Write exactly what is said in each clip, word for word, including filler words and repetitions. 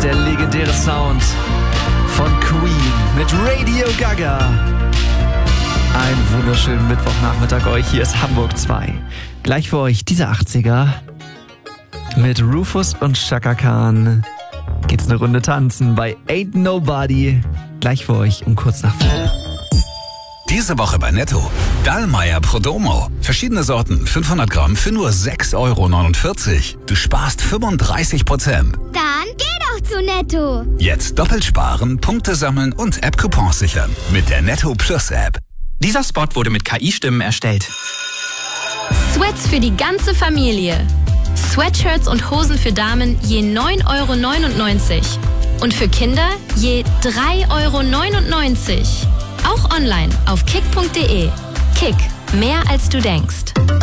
ist der legendäre Sound von Queen mit Radio Gaga. Einen wunderschönen Mittwochnachmittag euch. Hier ist Hamburg zwei. Gleich für euch diese achtziger. Mit Rufus und Chaka Khan geht's eine Runde tanzen bei Ain't Nobody. Gleich für euch um kurz nach vier. Diese Woche bei Netto. Dallmayr Prodomo. Verschiedene Sorten, fünfhundert Gramm für nur sechs Euro neunundvierzig. Du sparst fünfunddreißig Prozent. Dann geh doch zu Netto. Jetzt doppelt sparen, Punkte sammeln und App-Coupons sichern. Mit der Netto Plus App. Dieser Spot wurde mit K I-Stimmen erstellt. Sweats für die ganze Familie. Sweatshirts und Hosen für Damen je neun Euro neunundneunzig. Und für Kinder je drei Euro neunundneunzig. Auch online auf kick punkt de. Kick, mehr als du denkst.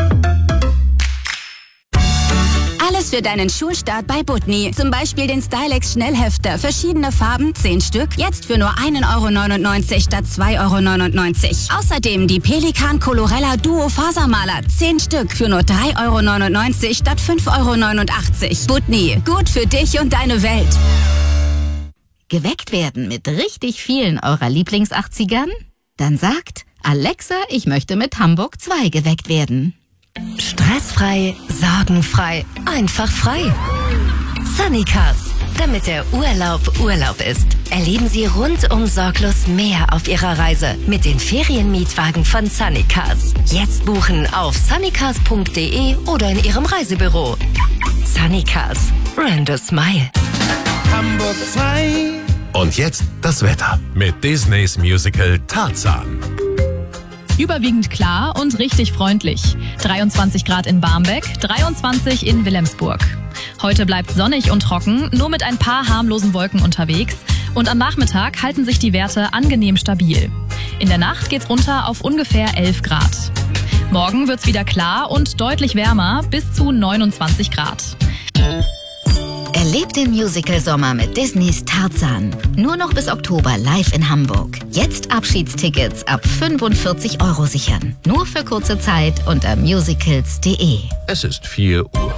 Alles für deinen Schulstart bei Butni. Zum Beispiel den Stylex Schnellhefter. Verschiedene Farben, zehn Stück. Jetzt für nur ein Euro neunundneunzig statt zwei Euro neunundneunzig. Außerdem die Pelikan Colorella Duo Fasermaler. zehn Stück für nur drei Euro neunundneunzig statt fünf Euro neunundachtzig. Butni, gut für dich und deine Welt. Geweckt werden mit richtig vielen eurer Lieblings-achtzigern? Dann sagt, Alexa, ich möchte mit Hamburg zwei geweckt werden. Stressfrei, sorgenfrei, einfach frei. Sunnycars, damit der Urlaub Urlaub ist. Erleben Sie rundum sorglos mehr auf Ihrer Reise mit den Ferienmietwagen von Sunnycars. Jetzt buchen auf sunnycars punkt de oder in Ihrem Reisebüro. Sunnycars, rent a smile. Hamburg zwei. Und jetzt das Wetter mit Disneys Musical Tarzan. Überwiegend klar und richtig freundlich. dreiundzwanzig Grad in Barmbek, dreiundzwanzig in Wilhelmsburg. Heute bleibt sonnig und trocken, nur mit ein paar harmlosen Wolken unterwegs. Und am Nachmittag halten sich die Werte angenehm stabil. In der Nacht geht's runter auf ungefähr elf Grad. Morgen wird's wieder klar und deutlich wärmer, bis zu neunundzwanzig Grad. Erlebt den Musical-Sommer mit Disneys Tarzan. Nur noch bis Oktober live in Hamburg. Jetzt Abschiedstickets ab fünfundvierzig Euro sichern. Nur für kurze Zeit unter musicals punkt de. Es ist vier Uhr.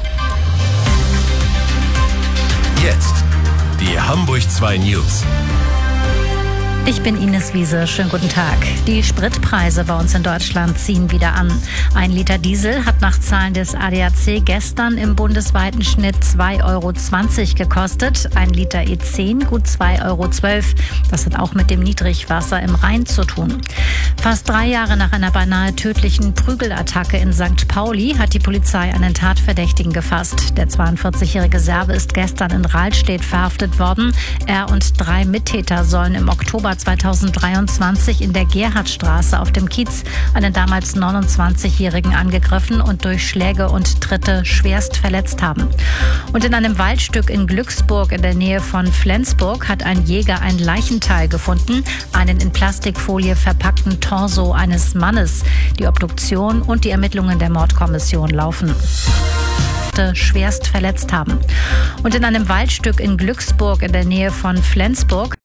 Jetzt die Hamburg zwei News. Ich bin Ines Wiese. Schönen guten Tag. Die Spritpreise bei uns in Deutschland ziehen wieder an. Ein Liter Diesel hat nach Zahlen des A D A C gestern im bundesweiten Schnitt zwei Euro zwanzig gekostet. Ein Liter E zehn gut zwei Euro zwölf. Das hat auch mit dem Niedrigwasser im Rhein zu tun. Fast drei Jahre nach einer beinahe tödlichen Prügelattacke in Sankt Pauli hat die Polizei einen Tatverdächtigen gefasst. Der zweiundvierzigjährige Serbe ist gestern in Rahlstedt verhaftet worden. Er und drei Mittäter sollen im Oktober zweitausenddreiundzwanzig in der Gerhardstraße auf dem Kiez einen damals neunundzwanzigjährigen angegriffen und durch Schläge und Tritte schwerst verletzt haben. Und in einem Waldstück in Glücksburg in der Nähe von Flensburg hat ein Jäger ein Leichenteil gefunden, einen in Plastikfolie verpackten Torso eines Mannes. Die Obduktion und die Ermittlungen der Mordkommission laufen. Schwerst verletzt haben. Und in einem Waldstück in Glücksburg in der Nähe von Flensburg